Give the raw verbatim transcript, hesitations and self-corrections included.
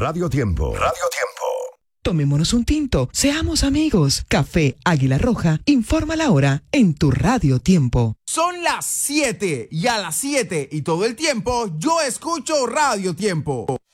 Radio Tiempo. Radio Tiempo. Tomémonos un tinto, seamos amigos. Café Águila Roja informa la hora en tu Radio Tiempo. Son las siete y a las siete y todo el tiempo yo escucho Radio Tiempo.